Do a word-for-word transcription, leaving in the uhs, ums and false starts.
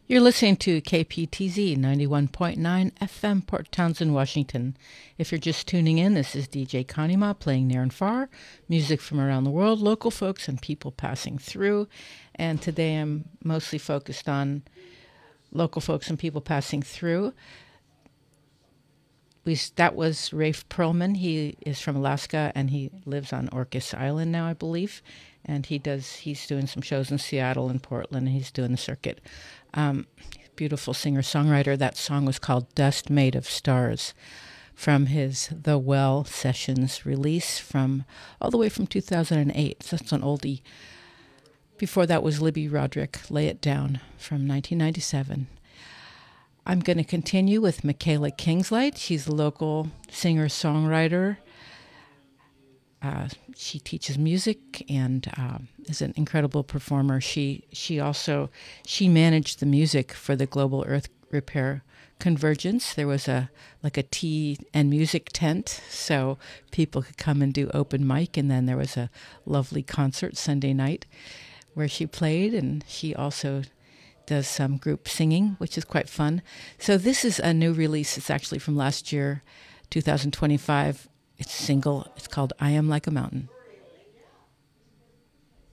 You're listening to K P T Z ninety-one point nine F M, Port Townsend, Washington. If you're just tuning in, this is D J Kanima playing near and far, music from around the world, local folks and people passing through. And today I'm mostly focused on local folks and people passing through. We, that was Rafe Perlman. He is from Alaska and he lives on Orcas Island now, I believe. And he does, he's doing some shows in Seattle and Portland, and he's doing the circuit. Um, beautiful singer-songwriter. That song was called Dust Made of Stars from his The Well Sessions release from all the way from two thousand eight. So that's an oldie. Before that was Libby Roderick, Lay It Down from nineteen ninety-seven. I'm going to continue with Michaela Kingslight. She's a local singer-songwriter. Uh, she teaches music and uh, is an incredible performer. She she also she managed the music for the Global Earth Repair Convergence. There was a like a tea and music tent, so people could come and do open mic. And then there was a lovely concert Sunday night where she played, and she also does some group singing, which is quite fun. So this is a new release. It's actually from last year, two thousand twenty-five. It's single. It's called I Am Like a Mountain.